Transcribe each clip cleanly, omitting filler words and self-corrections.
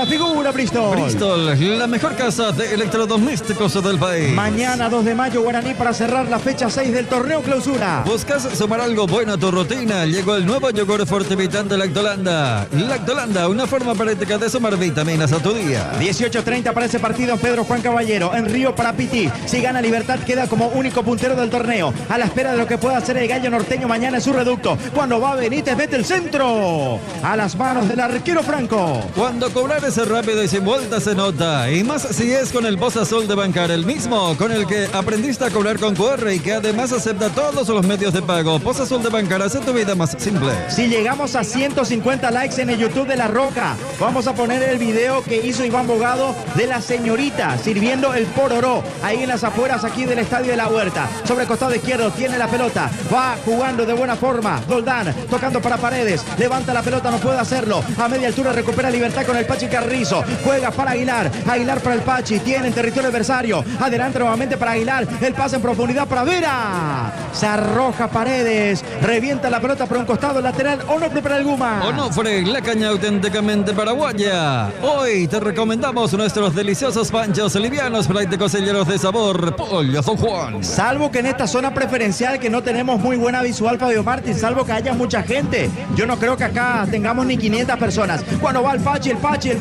la figura Bristol. Bristol, la mejor casa de electrodomésticos del país. Mañana 2 de mayo, Guaraní, para cerrar la fecha 6 del torneo clausura. ¿Buscas sumar algo bueno a tu rutina? Llegó el nuevo yogur fortivitante Lactolanda. Lactolanda, una forma práctica de sumar vitaminas a tu día. 18:30 para ese partido, Pedro Juan Caballero, en Río para Piti. Si gana Libertad, queda como único puntero del torneo, a la espera de lo que pueda hacer el gallo norteño mañana en su reducto. Cuando va Benítez, mete el centro a las manos del arquero Franco. Cuando cobrar es rápido y sin vuelta se nota, y más si es con el Voz Azul de Bancar, el mismo con el que aprendiste a cobrar con QR y que además acepta todos los medios de pago. Voz Azul de Bancar hace tu vida más simple. Si llegamos a 150 likes en el YouTube de La Roca, vamos a poner el video que hizo Iván Bogado de la señorita sirviendo el pororó ahí en las afueras aquí del Estadio de la Huerta. Sobre el costado izquierdo tiene la pelota, va jugando de buena forma Doldán, tocando para Paredes, levanta la pelota, no puede hacerlo, a media altura recupera Libertad con el Pachi Carrizo, juega para Aguilar para el Pachi, tiene en territorio adversario, adelante nuevamente para Aguilar, el pase en profundidad para Vera, se arroja Paredes, revienta la pelota por un costado lateral. Onofre para el Guma. Onofre, la caña auténticamente paraguaya. Hoy te recomendamos nuestros deliciosos panchos livianos, prácticos y llenos de sabor. Pollo San Juan. Salvo que en esta zona preferencial que no tenemos muy buena visual, Fabio Martín, salvo que haya mucha gente, yo no creo que acá tengamos ni 500 personas. Cuando va el Pachi,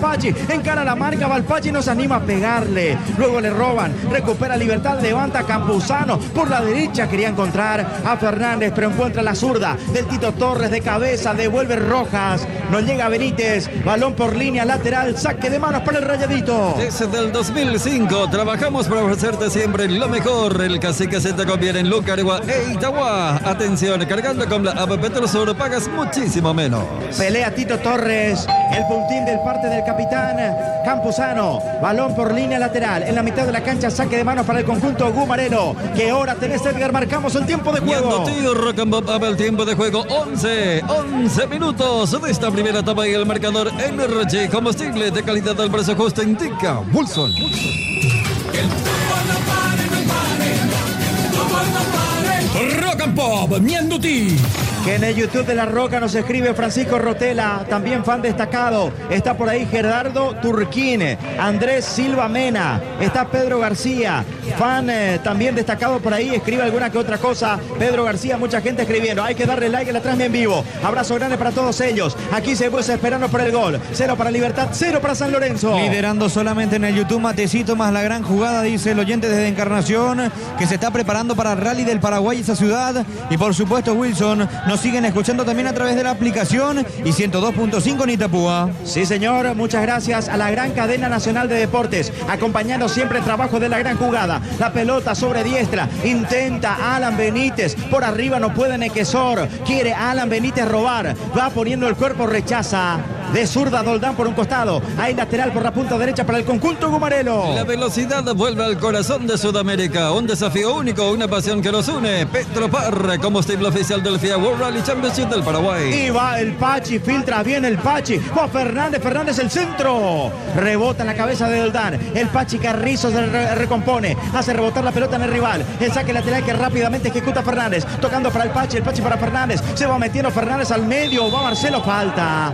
encara la marca, va el Pachi, no se anima a pegarle. Luego le roban, recupera Libertad, levanta Campuzano por la derecha, quería encontrar a Fernández, pero encuentra la zurda del Tito Torres de cabeza, devuelve Rojas, no llega Benítez, balón por línea lateral, saque de manos para el Rayadito. Desde el 2005 trabajamos para ofrecerte siempre lo mejor. El cacique se te conviene en Lucarigua e Itagua. Atención, cargando con la app Petrosur pagas muchísimo menos. Pelea Tito Torres, el puntín del parte del capitán Campuzano, balón por línea lateral, en la mitad de la cancha, saque de manos para el conjunto gumarelo. ¿Qué hora tenés, Edgar? Marcamos el tiempo de juego. Rock and Pop abre el tiempo de juego. 11 minutos de esta primera etapa y el marcador Energy, combustible de calidad al precio justo, indica Wilson. Rock and Pop, Mianduti. Que en el YouTube de La Roca nos escribe Francisco Rotela, también fan destacado. Está por ahí Gerardo Turquín, Andrés Silva Mena, está Pedro García, fan también destacado por ahí, escribe alguna que otra cosa. Pedro García, mucha gente escribiendo. Hay que darle like a la transmisión en vivo. Abrazo grande para todos ellos. Aquí se puede esperando por el gol. 0 para Libertad, 0 para San Lorenzo. Liderando solamente en el YouTube Matecito más la gran jugada, dice el oyente desde Encarnación, que se está preparando para el Rally del Paraguay, esa ciudad. Y por supuesto, Wilson, nos siguen escuchando también a través de la aplicación y 102.5 en Itapúa. Sí, señor, muchas gracias a la gran cadena nacional de deportes, acompañando siempre el trabajo de la gran jugada. La pelota sobre diestra, intenta Alan Benítez, por arriba no puede Nequesor, quiere Alan Benítez robar, va poniendo el cuerpo, rechaza. De zurda Doldán por un costado, hay lateral por la punta derecha para el conjunto gumarelo. La velocidad vuelve al corazón de Sudamérica, un desafío único, una pasión que los une. Petropar, combustible oficial del FIA World Rally Championship del Paraguay. Y va el Pachi, filtra bien el Pachi, va Fernández el centro, rebota en la cabeza de Doldán, el Pachi Carrizo se recompone, hace rebotar la pelota en el rival, el saque lateral que rápidamente ejecuta Fernández, tocando para el Pachi para Fernández, se va metiendo Fernández al medio, va Marcelo, falta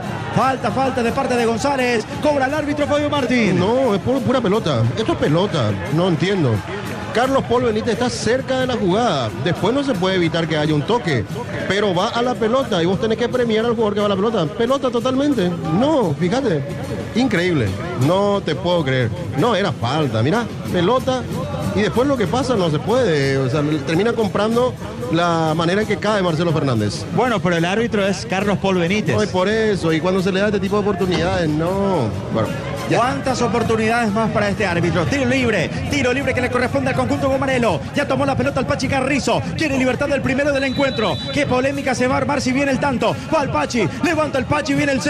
de parte de González, cobra el árbitro Fabio Martín. No, es pura pelota, esto es pelota, no entiendo. Carlos Paul Benítez está cerca de la jugada, después no se puede evitar que haya un toque, pero va a la pelota y vos tenés que premiar al jugador que va a la pelota totalmente, no, fíjate, increíble, no te puedo creer, no era falta, mirá, pelota y después lo que pasa no se puede, o sea, termina comprando la manera en que cae Marcelo Fernández. Bueno, pero el árbitro es Carlos Paul Benítez. No, y por eso, y cuando se le da este tipo de oportunidades, no, bueno. Ya. ¿Cuántas oportunidades más para este árbitro? Tiro libre que le corresponde al conjunto gumarelo. Ya tomó la pelota el Pachi Carrizo. Quiere Libertad del primero del encuentro. Qué polémica se va a armar si viene el tanto. Va el Pachi, levanta el Pachi, viene el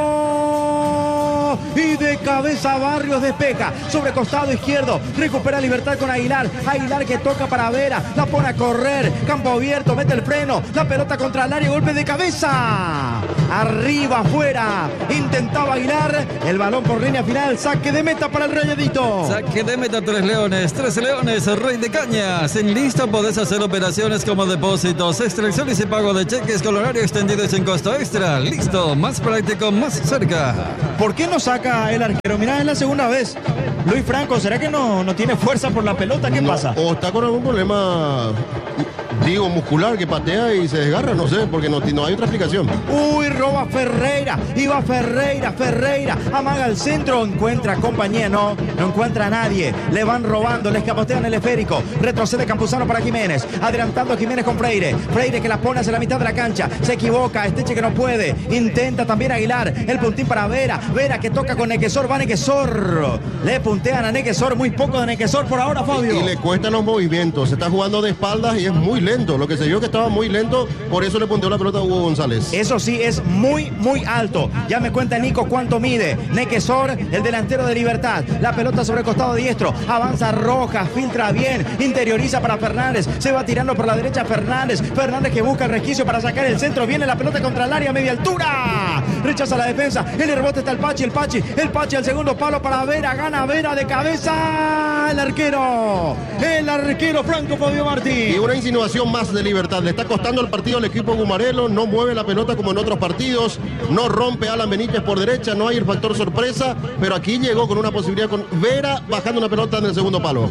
centro. Y de cabeza Barrios despeja. Sobre costado izquierdo. Recupera Libertad con Aguilar. Aguilar que toca para Vera. La pone a correr. Campo abierto, mete el freno. La pelota contra el área, golpe de cabeza. arriba, afuera, intentaba Aguilar, el balón por línea final, saque de meta para el Rayadito. Saque de meta, 3 leones, Rey de Cañas. En listo podés hacer operaciones como depósitos, extracciones y pago de cheques con horario extendido y sin costo extra. Listo, más práctico, más cerca. ¿Por qué no saca el arquero? Mirá, es la segunda vez. Luis Franco, ¿será que no tiene fuerza por la pelota? ¿Qué pasa? O está con algún problema, digo, muscular, que patea y se desgarra, no sé, porque no hay otra explicación. Uy, roba Ferreira, iba Ferreira, amaga el centro, encuentra compañía, no encuentra a nadie, le van robando, le escapotean el esférico, retrocede Campuzano para Jiménez, adelantando a Jiménez con Freire que la pone hacia la mitad de la cancha, se equivoca, Esteche que no puede, intenta también Aguilar, el puntín para Vera que toca con Nequesor, va Nequesor, le puntean a Nequesor, muy poco de Nequesor por ahora, Fabio. Y le cuestan los movimientos, se está jugando de espaldas y es muy lento, lo que se vio que estaba muy lento, por eso le punteó la pelota a Hugo González. Eso sí, es muy alto. Ya me cuenta Nico cuánto mide. Nequesor, el delantero de Libertad. La pelota sobre el costado diestro. Avanza Rojas, filtra bien. Interioriza para Fernández. Se va tirando por la derecha Fernández. Fernández que busca el resquicio para sacar el centro. Viene la pelota contra el área a media altura. Rechaza la defensa. En el rebote está el Pachi al segundo palo para Vera. Gana Vera de cabeza. El arquero Franco Fabio Martí. Y una insinuación más de Libertad. Le está costando el partido al equipo Gumarelo. No mueve la pelota como en otros partidos. No rompe Alan Benítez por derecha. No hay el factor sorpresa. Pero aquí llegó con una posibilidad con Vera bajando una pelota en el segundo palo.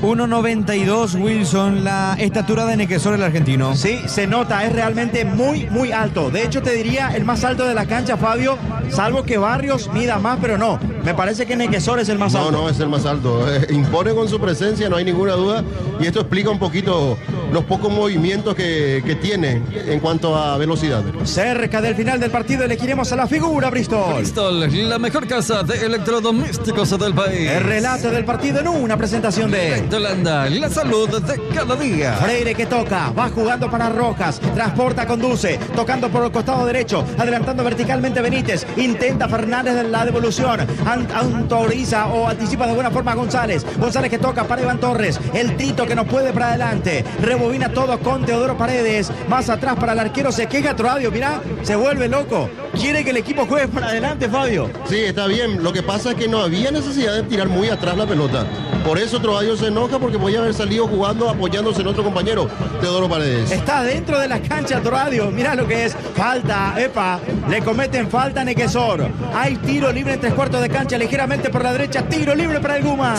1.92 Wilson, la estatura de Nequesor, el argentino. Sí, se nota, es realmente muy alto. De hecho, te diría el más alto de la cancha, Fabio, salvo que Barrios mida más, pero no. Me parece que Nequesor es el más alto. No, es el más alto. Impone con su presencia, no hay ninguna duda. Y esto explica un poquito los pocos movimientos que tiene en cuanto a velocidad. Cerca del final del partido elegiremos a la figura, Bristol. Bristol, la mejor casa de electrodomésticos del país. El relato del partido en una presentación de Holanda, la salud de cada día. Freire que toca, va jugando para Rojas, transporta, conduce, tocando por el costado derecho, adelantando verticalmente Benítez, intenta Fernández de la devolución, autoriza o anticipa de buena forma a González que toca para Iván Torres, el Tito que no puede para adelante, rebobina todo con Teodoro Paredes, más atrás para el arquero, se queja Troadio, mirá, se vuelve loco, quiere que el equipo juegue para adelante, Fabio. Sí, está bien, lo que pasa es que no había necesidad de tirar muy atrás la pelota, por eso Troadio se enoja porque podía haber salido jugando apoyándose en otro compañero, Teodoro Paredes. Está dentro de la cancha Troadio, mirá lo que es, falta, le cometen falta a Nequesor, hay tiro libre en 3/4 de cancha, ligeramente por la derecha, tiro libre para el Guma.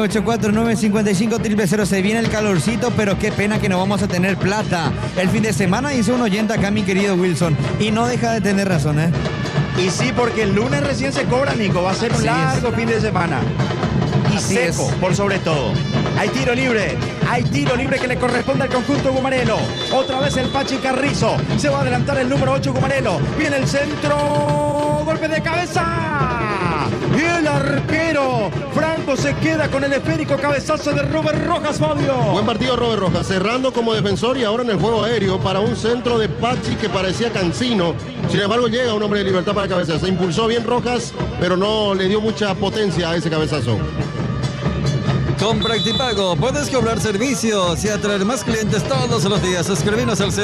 0984-955-000, se viene el calorcito, pero qué pena que no vamos a tener plata. El fin de semana hizo un oyente acá, mi querido Wilson, y no deja de tener razón, ¿eh? Y sí, porque el lunes recién se cobra, Nico, va a ser un largo fin de semana. Y así seco, es. por sobre todo. Hay tiro libre que le corresponde al conjunto Gumarelo. Otra vez el Pachi Carrizo. Se va a adelantar el número 8 Gumarelo. Viene el centro. Golpe de cabeza. Y el arquero Franco se queda con el esférico, cabezazo de Robert Rojas, Fabio. Buen partido Robert Rojas, cerrando como defensor y ahora en el juego aéreo para un centro de Pachi que parecía cansino. Sin embargo llega un hombre de Libertad para cabezar. Se impulsó bien Rojas, pero no le dio mucha potencia a ese cabezazo. Con Practipago puedes cobrar servicios y atraer más clientes todos los días. Escribinos al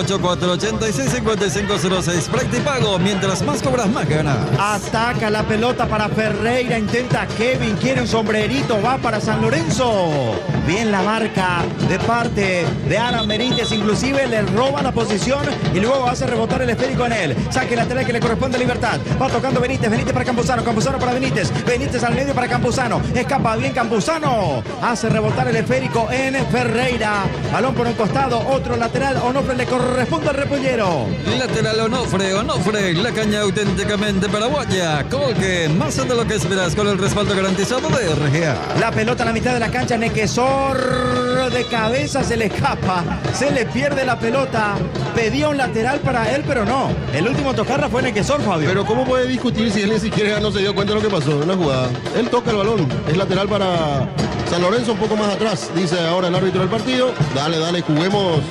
0984-865506. Practipago, mientras más cobras, más ganas. Ataca la pelota para Ferreira, intenta Kevin, quiere un sombrerito, va para San Lorenzo. Bien la marca de parte de Alan Benítez, inclusive le roba la posición y luego hace rebotar el esférico en él. Saque lateral que le corresponde a Libertad. Va tocando Benítez para Campuzano para Benítez al medio para Campuzano. Escapa bien Campuzano. Hace rebotar el esférico en Ferreira. Balón por un costado, otro lateral. Onofre le corresponde al repollero. Lateral Onofre, la caña auténticamente paraguaya. Colque, más de lo que esperas con el respaldo garantizado de RGA. La pelota a la mitad de la cancha, Nequesor de cabeza se le escapa, se le pierde la pelota. Pedía un lateral para él, pero no. El último tocarla fue Nequesor, Fabio. Pero ¿cómo puede discutir si él ni siquiera no se dio cuenta de lo que pasó en la jugada? Él toca el balón, es lateral para San Lorenzo, un poco más atrás, dice ahora el árbitro del partido. Dale, juguemos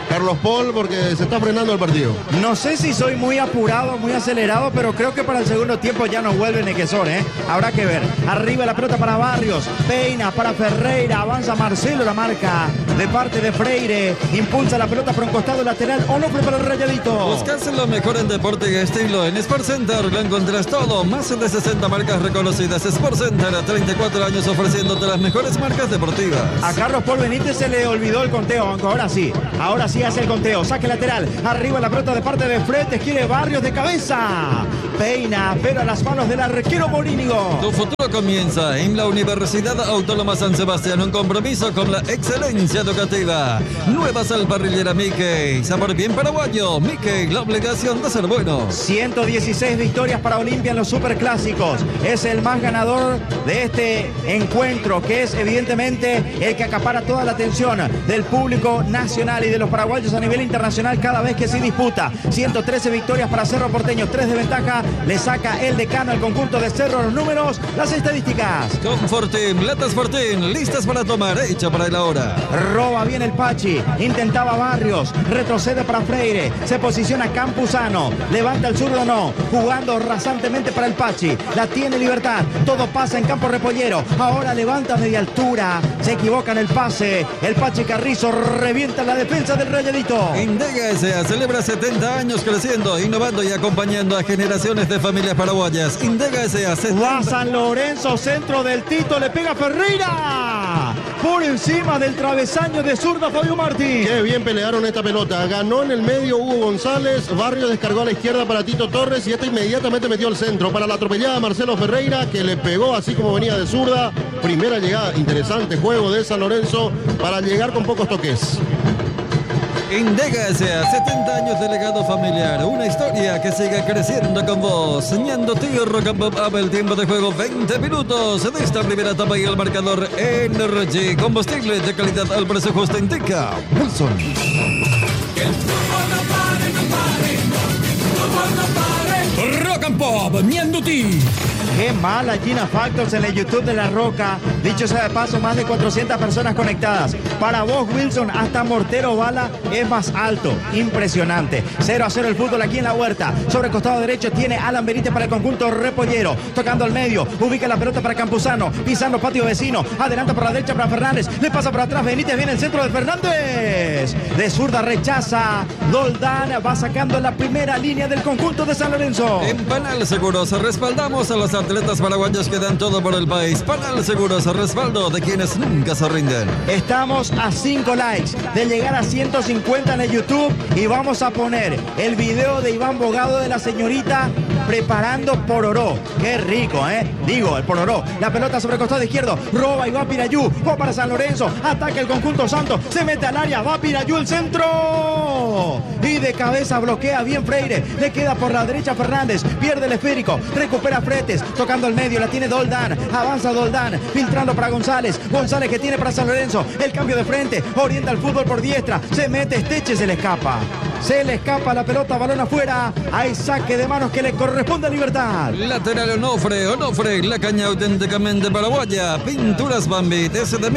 Carlos Paul, porque se está frenando el partido. No sé si soy muy apurado, muy acelerado, pero creo que para el segundo tiempo ya nos vuelve Nequesor, ¿eh? Habrá que ver. Arriba la pelota para Barrios, peina para Ferreira, avanza Marcelo, la marca de parte de Freire, impulsa la pelota por un costado lateral, Onofre para el Rayadito. Buscas lo mejor en deporte y estilo. En Sport Center lo encontrás todo. Más de 60 marcas reconocidas. Sport Center, 34 años ofreciéndote las mejores marcas deportivas. A Carlos Paul Benítez se le olvidó el conteo, aunque ahora sí hace el conteo. Saque lateral, arriba la pelota de parte de Fretes, quiere Barrios de cabeza. Peina, pero a las manos del arquero Morínigo. Tu futuro comienza en la Universidad Autónoma San Sebastián, un compromiso con la excelencia educativa. Nueva salparrillera Mickey, sabor bien paraguayo. Mickey, la obligación de ser bueno. 116 victorias para Olimpia en los superclásicos. Es el más ganador de este encuentro, que es evidentemente el que acapara toda la atención del público nacional y de los paraguayos a nivel internacional cada vez que se disputa. 113 victorias para Cerro Porteño, 3 de ventaja. Le saca el decano al conjunto de Cerro. Los números, las estadísticas. Confortim, latas Fortín, listas para tomar, hecha para el ahora. Roba bien el Pachi, intentaba Barrios, retrocede para Freire, se posiciona Campuzano, levanta el zurdo, no, jugando rasantemente para el Pachi, la tiene Libertad, todo pasa en campo repollero, ahora levanta media altura, se equivoca en el pase, el Pachi Carrizo revienta la defensa del Rayadito. Indega S.A. celebra 70 años creciendo, innovando y acompañando a generaciones de familias paraguayas. Indega S.A. Va San Lorenzo, centro del Tito, le pega Ferreira. Por encima del travesaño de zurda Fabio Martín. Qué bien pelearon esta pelota. Ganó en el medio Hugo González. Barrio descargó a la izquierda para Tito Torres y esta inmediatamente metió al centro para la atropellada Marcelo Ferreira, que le pegó así como venía de zurda. Primera llegada, interesante juego de San Lorenzo para llegar con pocos toques. Indega S.A. 70 años de legado familiar, una historia que sigue creciendo con vos. Ñandoti Rocambop abre el tiempo de juego, 20 minutos de esta primera etapa y el marcador Energy, combustible de calidad al precio justo, indica Wilson. El fútbol no pare, no pare, fútbol no pare. Rock and Pop, Ñandoti. Qué mala Gina Factors en el YouTube de La Roca. Dicho sea de paso, más de 400 personas conectadas. Para vos, Wilson, hasta Mortero Bala es más alto. Impresionante. 0-0 el fútbol aquí en La Huerta. Sobre el costado derecho tiene Alan Benítez para el conjunto repollero. Tocando al medio. Ubica la pelota para Campuzano. Pisando patio vecino. Adelanta por la derecha para Fernández. Le pasa por atrás Benítez. Viene el centro de Fernández. De zurda rechaza. Doldán va sacando la primera línea del conjunto de San Lorenzo. En Panal Seguros respaldamos a los atletas paraguayos que dan todo por el país. Panal Seguros, respaldo de quienes nunca se rinden. Estamos a 5 likes de llegar a 150 en el YouTube y vamos a poner el video de Iván Bogado de la señorita preparando pororó. Qué rico, Digo, el pororó. La pelota sobre el costado izquierdo. Roba y va Pirayú. Va para San Lorenzo. Ataca el conjunto Santos. Se mete al área. Va Pirayú el centro. Y de cabeza bloquea bien Freire. Le queda por la derecha Fernández. Pierde el esférico. Recupera Fretes. Tocando el medio. La tiene Doldán. Avanza Doldán. Filtrando para González. González que tiene para San Lorenzo. El cambio de frente. Orienta el fútbol por diestra. Se mete Esteche. Se le escapa. Se le escapa la pelota. Balón afuera. Hay saque de manos que le corresponde a Libertad. Lateral Onofre, la caña auténticamente paraguaya. Pinturas Bambi, desde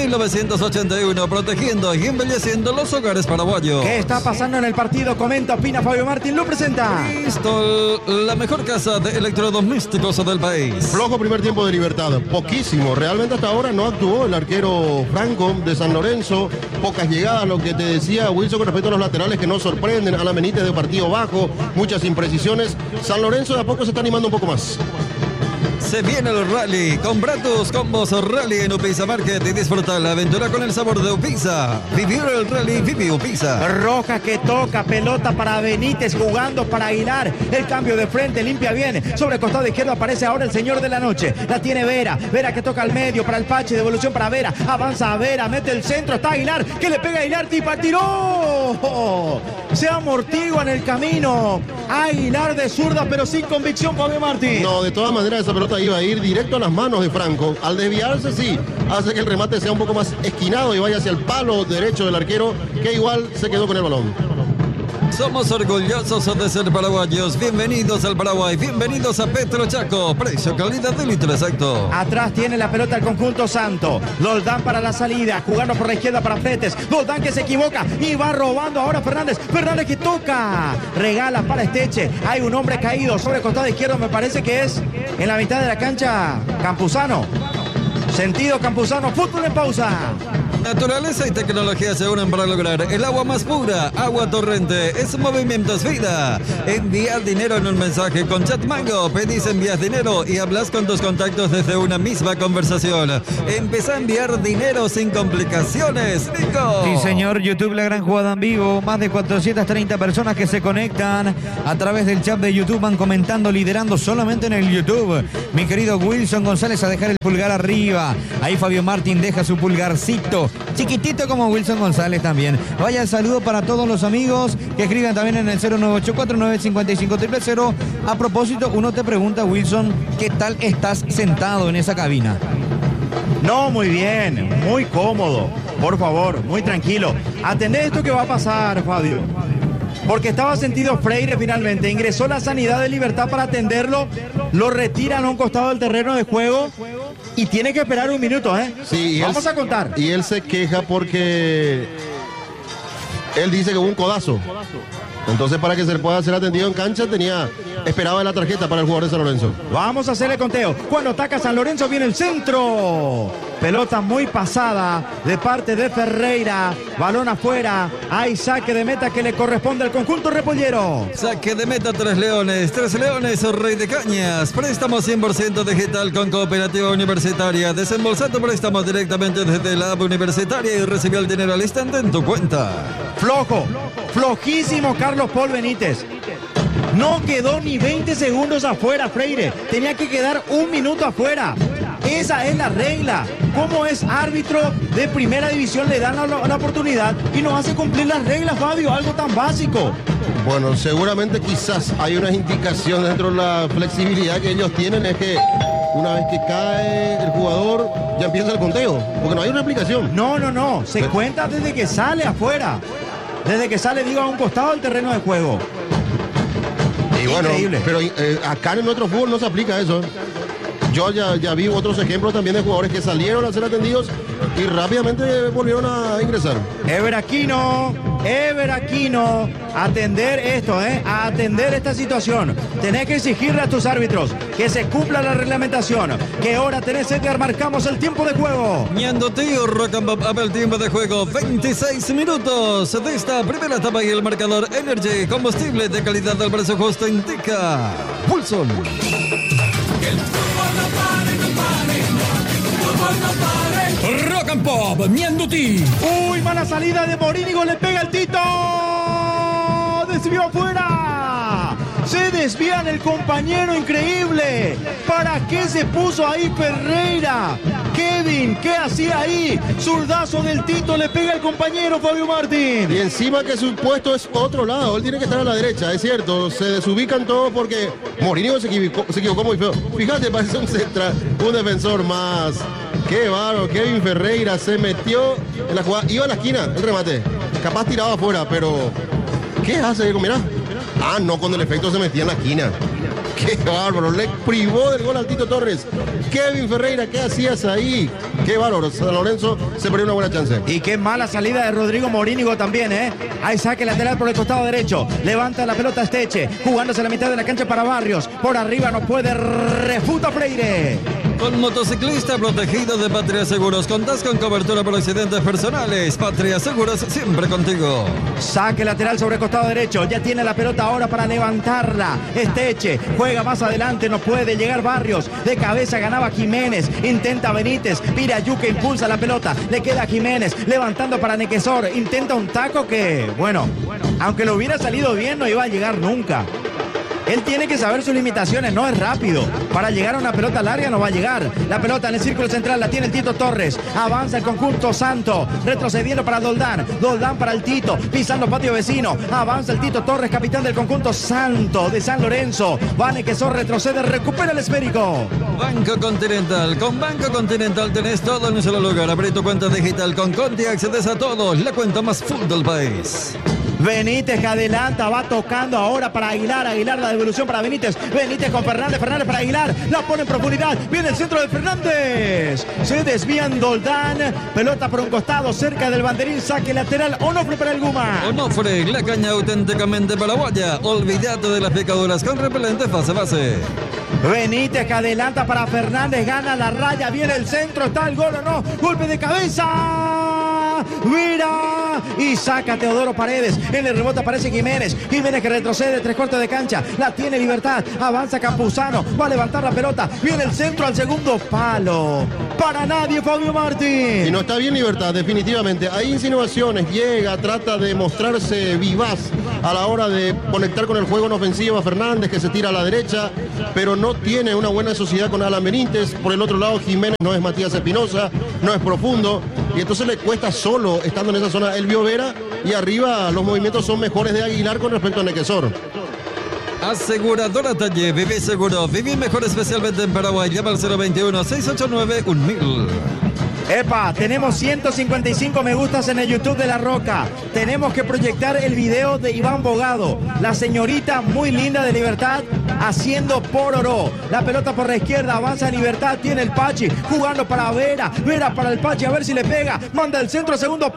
1981, protegiendo y embelleciendo los hogares paraguayos. ¿Qué está pasando en el partido? Comenta, opina Fabio Martín, lo presenta. Bristol, la mejor casa de electrodomésticos del país. Flojo primer tiempo de Libertad, poquísimo. Realmente hasta ahora no actuó el arquero Franco de San Lorenzo. Pocas llegadas, lo que te decía Wilson con respecto a los laterales que no sorprenden. Alan Benítez de partido bajo, muchas imprecisiones. San Lorenzo de a poco se está animando un poco más. Se viene el rally. Compra tus combos rally en Upisa Market y disfruta la aventura con el sabor de Upisa. Vivir el rally, vive Upisa. Roja que toca, pelota para Benítez, jugando para Aguilar. El cambio de frente, limpia bien. Sobre el costado izquierdo aparece ahora el señor de la noche. La tiene Vera. Vera que toca al medio para el Pache. Devolución para Vera. Avanza a Vera, mete el centro. Está Aguilar, que le pega a Aguilar. ¡Tiró! Se amortigua en el camino. Aguilar de zurda, pero sin convicción, Fabio Martín. No, de todas maneras esa pelota iba a ir directo a las manos de Franco. Al desviarse, sí, hace que el remate sea un poco más esquinado y vaya hacia el palo derecho del arquero, que igual se quedó con el balón. Somos orgullosos de ser paraguayos. Bienvenidos al Paraguay, bienvenidos a Petro Chaco. Precio, calidad de litro exacto. Atrás tiene la pelota el conjunto santo. Doldán para la salida, jugando por la izquierda para Fretes. Doldán que se equivoca y va robando ahora Fernández. Fernández que toca. Regala para Esteche. Hay un hombre caído sobre el costado izquierdo. Me parece que es en la mitad de la cancha Campuzano. Sentido Campuzano. Fútbol en pausa. Naturaleza y tecnología se unen para lograr el agua más pura. Agua Torrente es movimiento, es vida. Enviar dinero en un mensaje con Chat Mango. Pedís, envías dinero y hablas con tus contactos desde una misma conversación. Empezá a enviar dinero sin complicaciones, Nico. Sí, señor. YouTube, la gran jugada en vivo. Más de 430 personas que se conectan a través del chat de YouTube. Van comentando, liderando solamente en el YouTube. Mi querido Wilson González a dejar el pulgar arriba. Ahí Fabio Martín deja su pulgarcito. Chiquitito como Wilson González también. Vaya el saludo para todos los amigos que escriban también en el 098495500. A propósito, uno te pregunta, Wilson, ¿qué tal estás sentado en esa cabina? No, muy bien, muy cómodo. Por favor, muy tranquilo. Atendé esto que va a pasar, Fabio. Porque estaba sentido Freire finalmente. Ingresó la Sanidad de Libertad para atenderlo. Lo retiran a un costado del terreno de juego. Y tiene que esperar un minuto, ¿eh? Sí, vamos a contar. Y él se queja porque él dice que hubo un codazo. Entonces, para que se le pueda ser atendido en cancha, esperaba la tarjeta para el jugador de San Lorenzo. Vamos a hacer el conteo. Cuando ataca San Lorenzo viene el centro. Pelota muy pasada de parte de Ferreira. Balón afuera. Hay saque de meta que le corresponde al conjunto repollero. Saque de meta, Tres Leones, Rey de Cañas. Préstamo 100% digital con Cooperativa Universitaria. Desembolsa tu préstamo directamente desde la app universitaria y recibe el dinero al instante en tu cuenta. Flojísimo Carlos Paul Benítez. No quedó ni 20 segundos afuera Freire. Tenía que quedar un minuto afuera. Esa es la regla. ¿Cómo es árbitro de primera división? Le dan la oportunidad y no hace cumplir las reglas, Fabio. Algo tan básico. Bueno, seguramente quizás hay una indicación dentro de la flexibilidad que ellos tienen. Es que una vez que cae el jugador, ya empieza el conteo. Porque no hay una aplicación. No. Se cuenta desde que sale afuera. Desde que sale, digo, a un costado del terreno de juego. Y bueno, increíble. pero acá en nuestro fútbol no se aplica eso. Yo ya vi otros ejemplos también de jugadores que salieron a ser atendidos y rápidamente volvieron a ingresar. Ever Aquino, atender esto, a atender esta situación. Tenés que exigirle a tus árbitros que se cumpla la reglamentación. Que ahora tenés, Edgar, marcamos el tiempo de juego. Ñando tío, Rock and Pop, el tiempo de juego, 26 minutos de esta primera etapa y el marcador Energy, combustible de calidad al precio justo, indica Wilson. Que el fútbol no pare, fútbol no pare. Rock and Pop, Mianduti. Uy, mala salida de Morínigo, le pega el Tito. Desvió afuera. Se desvían el compañero, increíble. ¿Para qué se puso ahí Ferreira? Kevin, ¿qué hacía ahí? Zurdazo del Tito, le pega el compañero Fabio Martín. Y encima que su puesto es otro lado, él tiene que estar a la derecha, es cierto. Se desubican todos porque Morínigo se equivocó muy feo. Fíjate, parece un defensor más. Qué bárbaro, Kevin Ferreira se metió en la jugada, iba a la esquina, el remate. Capaz tiraba afuera, pero ¿qué hace, Diego? Mirá. Ah, no, cuando el efecto se metía en la esquina. Qué bárbaro, le privó del gol al Tito Torres. Kevin Ferreira, ¿qué hacías ahí? Qué bárbaro, San Lorenzo se perdió una buena chance. Y qué mala salida de Rodrigo Morínigo también, Hay saque lateral por el costado derecho. Levanta la pelota Esteche, jugándose la mitad de la cancha para Barrios. Por arriba no puede, refuta Freire. Con motociclista protegido de Patria Seguros, contás con cobertura por accidentes personales. Patria Seguros, siempre contigo. Saque lateral sobre el costado derecho. Ya tiene la pelota ahora para levantarla. Esteche juega más adelante, no puede llegar Barrios. De cabeza ganaba Jiménez. Intenta Benítez. Pirayuque impulsa la pelota. Le queda Jiménez. Levantando para Nequesor. Intenta un taco que, bueno, aunque lo hubiera salido bien, no iba a llegar nunca. Él tiene que saber sus limitaciones, no es rápido. Para llegar a una pelota larga no va a llegar. La pelota en el círculo central la tiene el Tito Torres. Avanza el conjunto santo, retrocediendo para Doldán. Doldán para el Tito, pisando patio vecino. Avanza el Tito Torres, capitán del conjunto santo de San Lorenzo. Vane Quesor retrocede, recupera el esférico. Banco Continental. Con Banco Continental tenés todo en un solo lugar. Abrí tu cuenta digital con Conti, accedes a todo. La cuenta más full del país. Benítez que adelanta, va tocando ahora para Aguilar. Aguilar, la devolución para Benítez. Benítez con Fernández. Fernández para Aguilar. La pone en profundidad. Viene el centro de Fernández. Se desvían Doldán. Pelota por un costado cerca del banderín. Saque lateral. Onofre para el Guma. Onofre, la caña auténticamente paraguaya. Olvídate de las picaduras con repelente fase base. Benítez que adelanta para Fernández. Gana la raya. Viene el centro. Está el gol o no. Golpe de cabeza. Mira. Y saca Teodoro Paredes. En el rebote aparece Jiménez. Jiménez que retrocede 3/4 de cancha. La tiene Libertad. Avanza Campuzano. Va a levantar la pelota. Viene el centro al segundo palo. Para nadie, Fabio Martín. Y no está bien Libertad, definitivamente. Hay insinuaciones. Llega, trata de mostrarse vivaz a la hora de conectar con el juego en ofensiva. Fernández que se tira a la derecha, pero no tiene una buena sociedad con Alan Benítez. Por el otro lado, Jiménez no es Matías Espinosa, no es profundo. Y entonces le cuesta solo, estando en esa zona, Elvio Vera. Y arriba los movimientos son mejores de Aguilar con respecto a Nequesor. Aseguradora Talle, viví seguro, viví mejor especialmente en Paraguay. Llama al 021-689-1000. Epa, tenemos 155 me gustas en el YouTube de La Roca. Tenemos que proyectar el video de Iván Bogado, la señorita muy linda de Libertad haciendo pororó. La pelota por la izquierda, avanza Libertad, tiene el Pachi, jugando para Vera. Vera para el Pachi, a ver si le pega. Manda el centro, segundo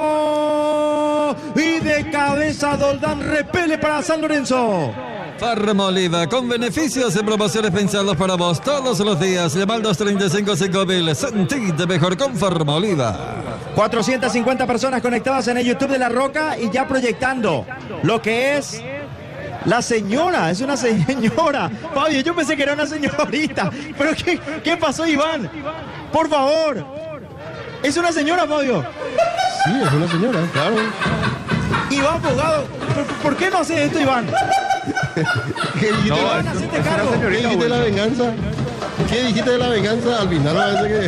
palo. Y de cabeza Doldán repele para San Lorenzo. Farma Oliva, con beneficios y promociones pensados para vos todos los días. Llama al 235-5000. Sentite mejor con Farma Oliva. 450 personas conectadas en el YouTube de La Roca y ya proyectando lo que es la señora. Es una señora. Fabio, yo pensé que era una señorita. Pero ¿qué pasó, Iván? Por favor. Es una señora, Fabio. Sí, es una señora, claro. Iván Bogado. ¿Por qué no hace esto, Iván? ¿Qué dijiste, Iván, hacete cargo. ¿Qué dijiste de la venganza? ¿Qué dijiste de la venganza? Al final parece que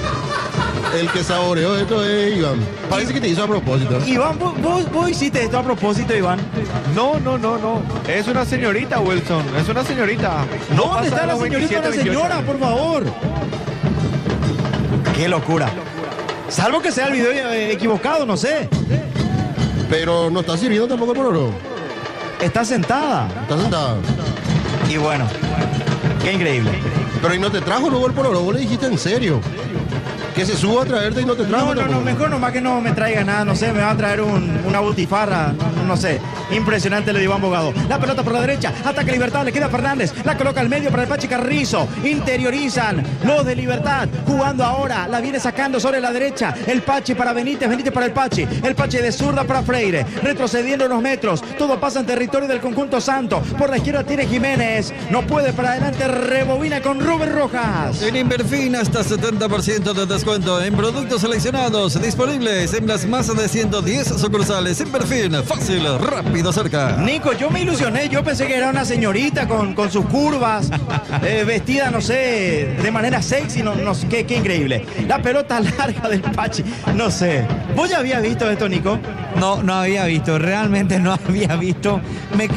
el que saboreó esto es Iván. Parece que te hizo a propósito. Iván, vos hiciste esto a propósito, Iván. No. Es una señorita, Wilson. Es una señorita. No ¿Dónde está la señorita? Una señora, por favor. Qué locura. Salvo que sea el video equivocado, no sé. Pero no está sirviendo tampoco el pororo. Está sentada. Está sentada. Y bueno, qué increíble. Pero y no te trajo luego el pororo, vos le dijiste en serio. Que se suba a traerte y no te trajo. No, mejor nomás que no me traiga nada, no sé, me va a traer una butifarra, no sé. Impresionante lo de Iván Bogado. La pelota por la derecha, ataca Libertad, le queda Fernández, la coloca al medio para el Pachi Carrizo. Interiorizan los de Libertad, jugando ahora, la viene sacando sobre la derecha. El Pachi para Benítez, Benítez para el Pachi de zurda para Freire, retrocediendo unos metros. Todo pasa en territorio del conjunto santo. Por la izquierda tiene Jiménez, no puede para adelante, rebobina con Rubén Rojas. En Inverfin hasta 70% de descuento en productos seleccionados disponibles en las más de 110 sucursales. Inverfin, fácil, rápido, cerca. Nico, yo me ilusioné, yo pensé que era una señorita con sus curvas, vestida, no sé, de manera sexy, no sé, qué increíble. La pelota larga del Pachi, no sé. ¿Vos ya habías visto esto, Nico? No había visto, realmente no había visto.